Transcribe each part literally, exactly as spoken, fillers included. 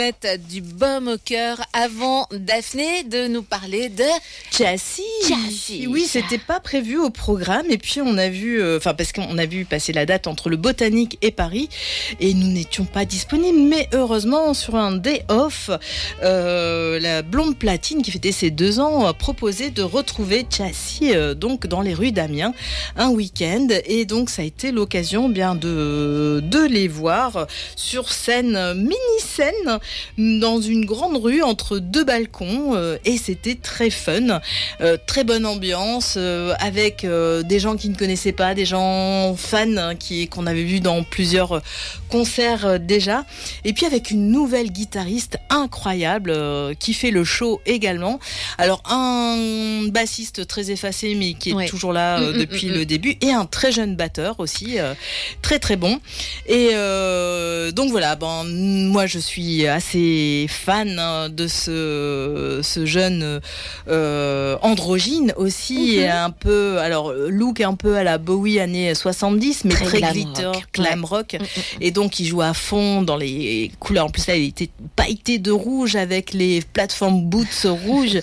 Du baume au cœur avant Daphné de nous parler de Chassis. Chassis. Oui, c'était pas prévu au programme et puis on a vu, enfin euh, parce qu'on a vu passer la date entre le Botanique et Paris et nous n'étions pas disponibles. Mais heureusement, sur un day off, euh, la Blonde Platine qui fêtait ses deux ans a proposé de retrouver Chassis euh, donc dans les rues d'Amiens un week-end et donc ça a été l'occasion bien de de les voir sur scène, mini scène. Dans une grande rue entre deux balcons euh, et c'était très fun, euh, très bonne ambiance euh, avec euh, des gens qui ne connaissaient pas, des gens fans hein, qui, qu'on avait vu dans plusieurs concerts euh, déjà et puis avec une nouvelle guitariste incroyable euh, qui fait le show également. Alors un bassiste très effacé mais qui est ouais. toujours là euh, depuis mmh, mmh, le mmh. début et un très jeune batteur aussi euh, très très bon et euh, donc voilà, bon, moi je suis assez fan de ce, ce jeune euh, androgyne aussi, mm-hmm. un peu, alors look un peu à la Bowie années soixante-dix, mais très, très glam glitter, rock. glam rock, ouais. Et donc il joue à fond dans les couleurs. En plus là, il était pailleté de rouge avec les plateformes boots rouges,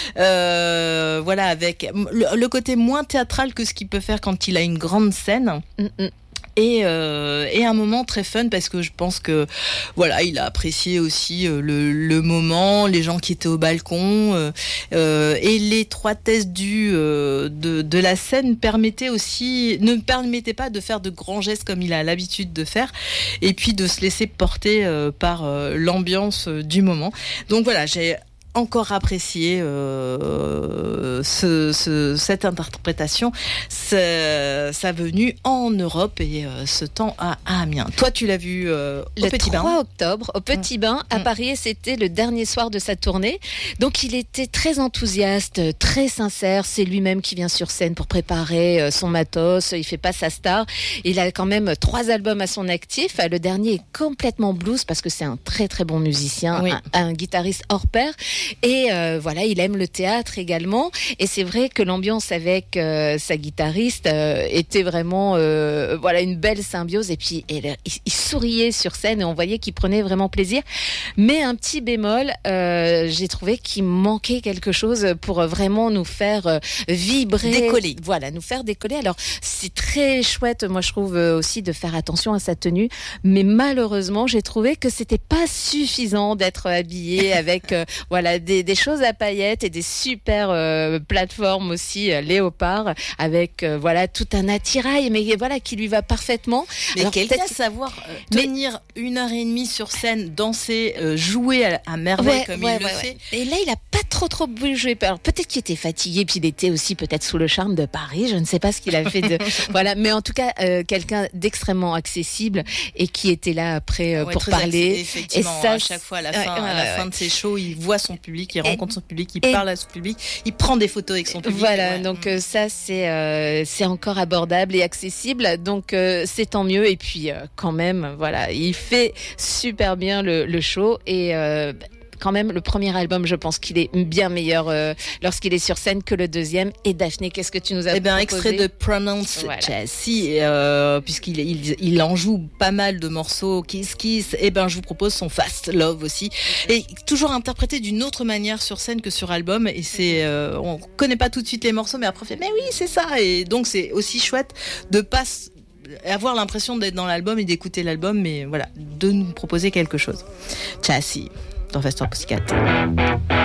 euh, voilà, avec le, le côté moins théâtral que ce qu'il peut faire quand il a une grande scène. Mm-hmm. Et, euh, et un moment très fun parce que je pense que voilà, il a apprécié aussi euh, le, le moment, les gens qui étaient au balcon euh, euh, et l'étroitesse du euh, de, de la scène permettait aussi ne permettait pas de faire de grands gestes comme il a l'habitude de faire et puis de se laisser porter euh, par euh, l'ambiance euh, du moment. Donc voilà, j'ai encore apprécié euh, ce, ce, cette interprétation, sa, sa venue en Europe et euh, ce temps à, à Amiens. Toi, tu l'as vu euh, au le Petit Bain. Le trois octobre, au Petit mmh. Bain, à mmh. Paris, c'était le dernier soir de sa tournée. Donc, il était très enthousiaste, très sincère. C'est lui-même qui vient sur scène pour préparer son matos. Il fait pas sa star. Il a quand même trois albums à son actif. Le dernier est complètement blues parce que c'est un très, très bon musicien, oui. un, un guitariste hors pair. Et euh, voilà, il aime le théâtre également. Et c'est vrai que l'ambiance avec euh, sa guitariste euh, était vraiment, euh, voilà, une belle symbiose. Et puis, il, il souriait sur scène et on voyait qu'il prenait vraiment plaisir. Mais un petit bémol, euh, j'ai trouvé qu'il manquait quelque chose pour vraiment nous faire euh, vibrer, décoller. Voilà, nous faire décoller. Alors, c'est très chouette, moi je trouve aussi de faire attention à sa tenue. Mais malheureusement, j'ai trouvé que c'était pas suffisant d'être habillé avec, euh, voilà, des, des choses à paillettes et des super euh, plateformes aussi euh, léopard avec euh, voilà tout un attirail mais voilà qui lui va parfaitement. Mais alors quelqu'un peut-être... savoir euh, tenir mais... une heure et demie sur scène, danser, euh, jouer à, à merveille ouais, comme ouais, il ouais, le ouais. fait. Et là il a pas trop trop bougé. Alors peut-être qu'il était fatigué puis il était aussi peut-être sous le charme de Paris. Je ne sais pas ce qu'il a fait de voilà. Mais en tout cas euh, quelqu'un d'extrêmement accessible et qui était là après euh, ouais, pour parler. Effectivement, et ça, à chaque fois à la fin, ouais, à la ouais, fin ouais. de ses shows, il voit son public, il et... rencontre son public, il et... parle à son public, il prend des photos avec son public. Voilà, ouais. donc euh, ça c'est euh, c'est encore abordable et accessible, donc euh, c'est tant mieux. Et puis euh, quand même, voilà, il fait super bien le, le show et euh, quand même, le premier album, je pense qu'il est bien meilleur euh, lorsqu'il est sur scène que le deuxième. Et Daphné, qu'est-ce que tu nous as eh ben, proposé ? Extrait de Pronounce voilà. Chassis, euh, puisqu'il il, il en joue pas mal de morceaux, Kiss Kiss, et ben je vous propose son Fast Love aussi. Okay. Et toujours interprété d'une autre manière sur scène que sur album. Et c'est, euh, on connaît pas tout de suite les morceaux, mais après on fait, mais oui, c'est ça. Et donc c'est aussi chouette de pas avoir l'impression d'être dans l'album et d'écouter l'album, mais voilà, de nous proposer quelque chose. Chassis. Dans Faster Pussycat.